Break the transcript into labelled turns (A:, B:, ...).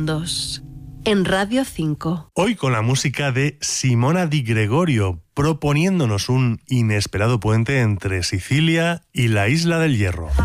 A: Mundos, en Radio 5.
B: Hoy con la música de Simona Di Gregorio, proponiéndonos un inesperado puente entre Sicilia y la Isla del Hierro.